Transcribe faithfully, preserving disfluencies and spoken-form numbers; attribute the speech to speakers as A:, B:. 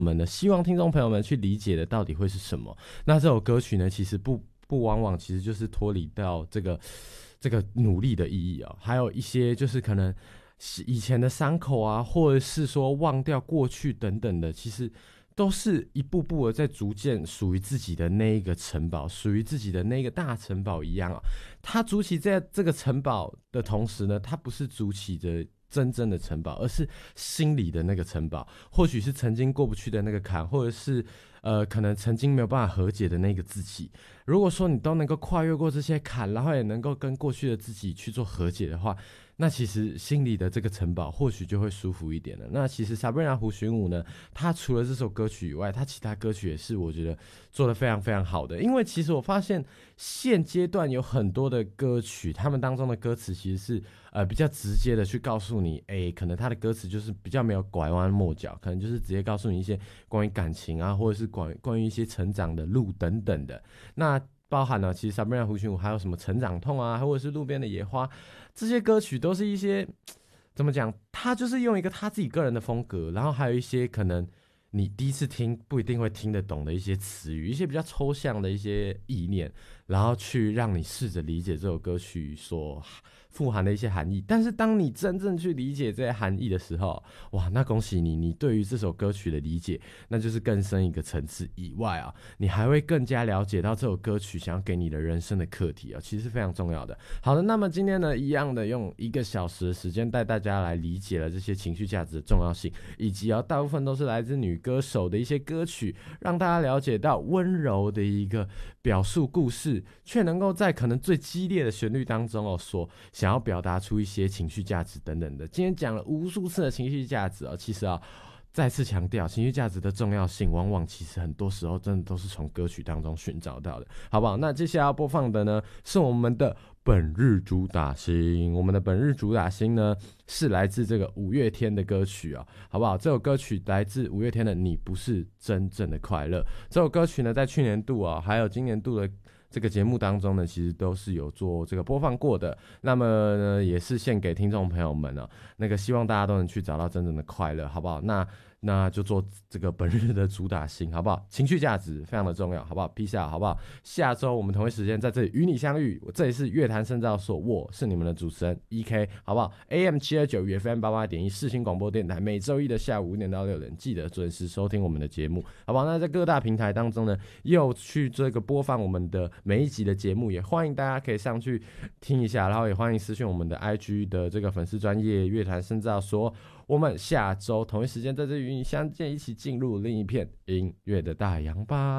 A: 我们呢，希望听众朋友们去理解的到底会是什么。那这首歌曲呢，其实不不往往其实就是脱离到这个这个努力的意义啊、哦，还有一些就是可能以前的伤口啊，或者是说忘掉过去等等的，其实都是一步步的在逐渐属于自己的那一个城堡，属于自己的那个大城堡一样啊。它筑起在这个城堡的同时呢，它不是筑起着真正的城堡，而是心里的那个城堡，或许是曾经过不去的那个坎，或者是呃，可能曾经没有办法和解的那个自己。如果说你都能够跨越过这些坎，然后也能够跟过去的自己去做和解的话，那其实心里的这个城堡或许就会舒服一点了。那其实 Sabrina 胡寻武呢，他除了这首歌曲以外，他其他歌曲也是我觉得做得非常非常好的。因为其实我发现现阶段有很多的歌曲，他们当中的歌词其实是呃比较直接的去告诉你，哎，可能他的歌词就是比较没有拐弯抹角，可能就是直接告诉你一些关于感情啊，或者是关关于一些成长的路等等的。那包含了其实 Sabrina 胡寻武还有什么成长痛啊，或者是路边的野花，这些歌曲都是一些怎么讲，他就是用一个他自己个人的风格，然后还有一些可能你第一次听不一定会听得懂的一些词语，一些比较抽象的一些意念，然后去让你试着理解这首歌曲所富含的一些含义。但是当你真正去理解这些含义的时候，哇，那恭喜你，你对于这首歌曲的理解那就是更深一个层次以外啊，你还会更加了解到这首歌曲想要给你的人生的课题啊，其实是非常重要的。好的，那么今天呢，一样的用一个小时的时间带大家来理解了这些情绪价值的重要性，以及啊大部分都是来自女歌手的一些歌曲，让大家了解到温柔的一个表述故事，却能够在可能最激烈的旋律当中哦，所想要表达出一些情绪价值等等的。今天讲了无数次的情绪价值哦，其实啊，再次强调情绪价值的重要性，往往其实很多时候真的都是从歌曲当中寻找到的，好不好？那接下来要播放的呢，是我们的本日主打星。我们的本日主打星呢，是来自这个五月天的歌曲啊、哦，好不好？这首歌曲来自五月天的《你不是真正的快乐》。这首歌曲呢，在去年度啊、哦，还有今年度的这个节目当中呢，其实都是有做这个播放过的。那么呢，也是献给听众朋友们啊，那个希望大家都能去找到真正的快乐，好不好？那那就做这个本日的主打星，好不好？情绪价值非常的重要，好不好 ？Peace out，好不好？下周我们同一时间在这里与你相遇。这里是乐坛深造所，我是你们的主持人 E K， 好不好 ？A M 七二九 F M 八八点一世新广播电台，每周一的下午五点到六点，记得准时收听我们的节目，好不好？那在各大平台当中呢，又去这个播放我们的每一集的节目，也欢迎大家可以上去听一下，然后也欢迎私讯我们的 I G 的这个粉丝专页乐坛深造所。我们下周同一时间在这里与你相见，一起进入另一片音乐的大洋吧。